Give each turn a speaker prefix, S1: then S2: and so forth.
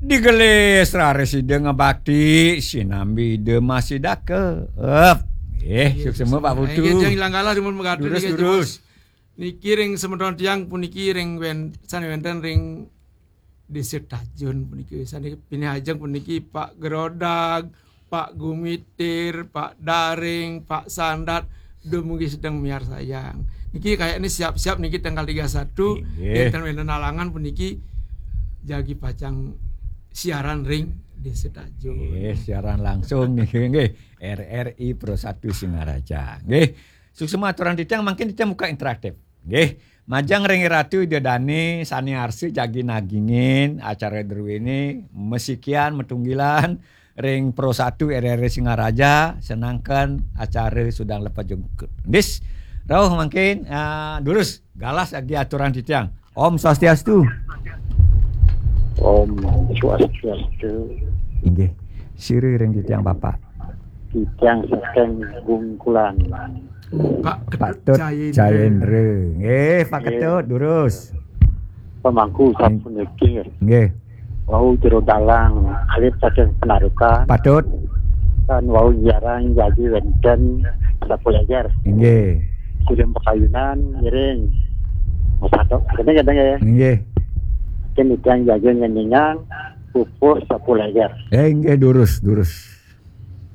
S1: Digelis residen ngebakti sinambi de masih dake. Sukses Pak Putu.
S2: Yang hilang kalah di mun megadu
S1: Durus.
S2: Niki ring sementon tiang puniki ring sani wenten ring Distrik Tajun puniki sani pini ajeng puniki Pak Gerodag, Pak Gumitir, Pak Daring, Pak Sandat dumugi sedang miar sayang. Niki kayak ini siap-siap niki tanggal 31 enten wenten alangan puniki jagi pacang siaran ring Distrik Tajun.
S1: Siaran langsung nggih RRI Pro 1 Singaraja. Nggih. Sukses aturan titiang makin titiang muka interaktif. Nggih. Majang ring ratu idedani sani arsi jagi nagingin acara dru ini mesikian metunggilan ring Pro 1 RRI Singaraja senangkan acara sudah lepas jengkut. Dis rauh makin durus galas lagi aturan titiang. Om Swastiastu.
S3: Om Swastiastu.
S1: Inggih. Siri ring titiang Bapak.
S3: Titiang sekeng gungkulan.
S2: Pak
S1: Ketut Jayendra. Nggih, Pak Ketut durus.
S3: Pemangku sampun iki.
S1: Nggih.
S3: Wau jero dalang alit saking penarukan.
S1: Patut.
S3: Dan wau jarang jadi wenten ada pelajar.
S1: Nggih.
S3: Kirim pakayunan ngiring. Masadok kadang-kadang ya.
S1: Nggih.
S3: Ken yang jaga ngeningan pupus sapulajar.
S1: Nggih durus.